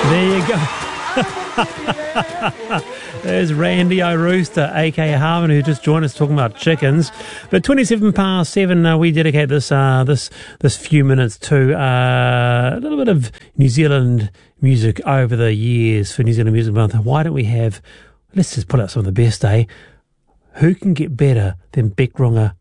There you go. There's Randy O'Rooster, a.k.a. Harmon, who just joined us talking about chickens. But 7:27, we dedicate this few minutes to a little bit of New Zealand music over the years for New Zealand Music Month. Why don't we have, let's just pull out some of the best, eh? Who can get better than Beck Runga